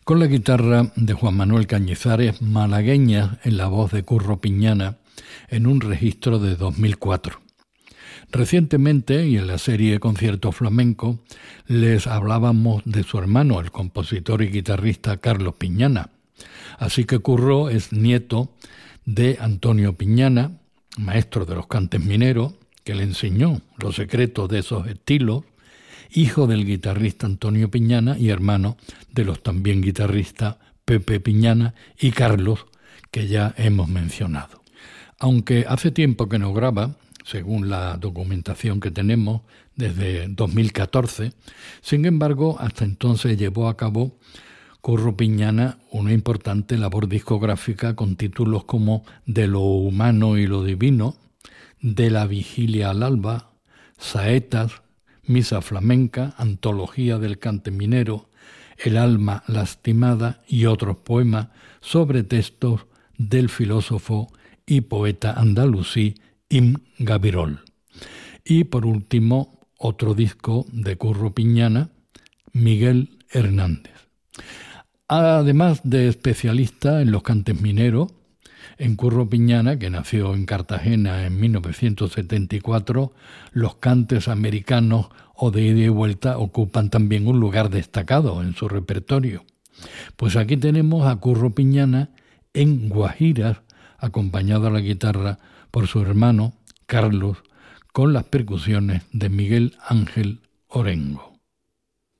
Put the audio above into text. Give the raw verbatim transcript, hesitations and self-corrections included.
con la guitarra de Juan Manuel Cañizares, malagueña en la voz de Curro Piñana, en un registro de dos mil cuatro. Recientemente, y en la serie Concierto Flamenco, les hablábamos de su hermano, el compositor y guitarrista Carlos Piñana. Así que Curro es nieto de Antonio Piñana, maestro de los cantes mineros, que le enseñó los secretos de esos estilos, hijo del guitarrista Antonio Piñana y hermano de los también guitarristas Pepe Piñana y Carlos, que ya hemos mencionado. Aunque hace tiempo que no graba, según la documentación que tenemos, desde dos mil catorce, sin embargo, hasta entonces llevó a cabo Curro Piñana una importante labor discográfica con títulos como De lo humano y lo divino, De la vigilia al alba, Saetas, Misa flamenca, Antología del cante minero, El alma lastimada y otros poemas sobre textos del filósofo y poeta andalusí Ibn Gabirol. Y por último, otro disco de Curro Piñana, Miguel Hernández. Además de especialista en los cantes mineros, en Curro Piñana, que nació en Cartagena en mil novecientos setenta y cuatro, los cantes americanos o de ida y vuelta ocupan también un lugar destacado en su repertorio. Pues aquí tenemos a Curro Piñana en guajiras, acompañado a la guitarra por su hermano Carlos, con las percusiones de Miguel Ángel Orengo.